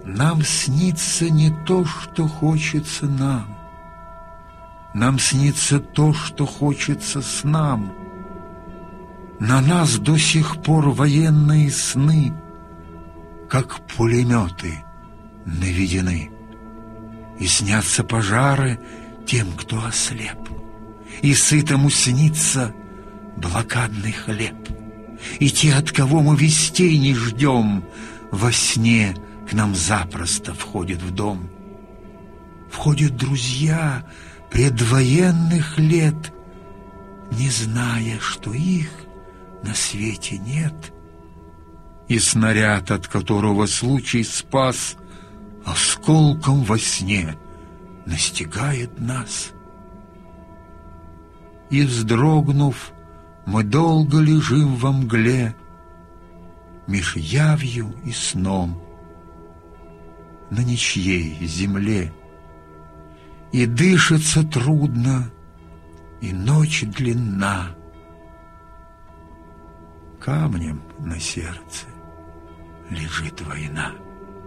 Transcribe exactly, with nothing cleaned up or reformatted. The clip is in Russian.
Нам снится не то, что хочется нам. Нам снится то, что хочется снам. На нас до сих пор военные сны, как пулеметы, наведены. И снятся пожары тем, кто ослеп, и сытому снится блокадный хлеб. И те, от кого мы вестей не ждем, во сне к нам запросто входят в дом. Входят друзья предвоенных лет, не зная, что их на свете нет. И снаряд, от которого случай спас, осколком во сне настигает нас. И, вздрогнув, мы долго лежим во мгле меж явью и сном на ничьей земле. И дышится трудно, и ночь длинна. Камнем на сердце лежит война.